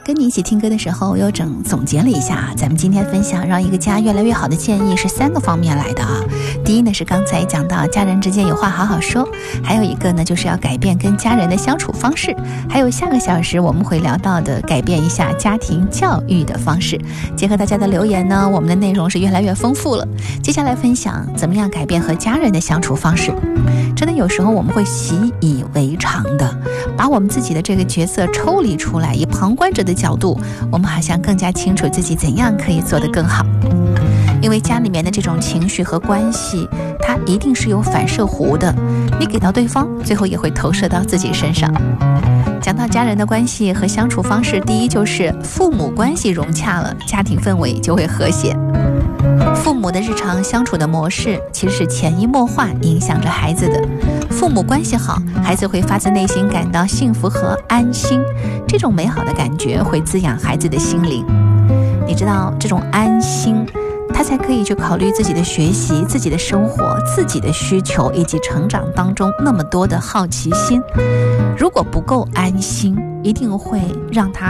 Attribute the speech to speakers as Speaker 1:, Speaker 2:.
Speaker 1: 跟你一起听歌的时候，有总结了一下，咱们今天分享让一个家越来越好的建议是3个方面来的啊。第一呢是刚才讲到家人之间有话好好说，还有一个呢就是要改变跟家人的相处方式，还有下个小时我们会聊到的改变一下家庭教育的方式。结合大家的留言呢，我们的内容是越来越丰富了。接下来分享怎么样改变和家人的相处方式。真的有时候我们会习以为常的把我们自己的这个角色抽离出来，以旁观者的角度，我们好像更加清楚自己怎样可以做得更好。因为家里面的这种情绪和关系，它一定是有反射弧的，你给到对方，最后也会投射到自己身上。讲到家人的关系和相处方式，第一就是父母关系融洽了，家庭氛围就会和谐。父母的日常相处的模式其实是潜移默化影响着孩子的。父母关系好，孩子会发自内心感到幸福和安心，这种美好的感觉会滋养孩子的心灵。你知道这种安心，他才可以去考虑自己的学习、自己的生活、自己的需求以及成长当中那么多的好奇心。如果不够安心，一定会让他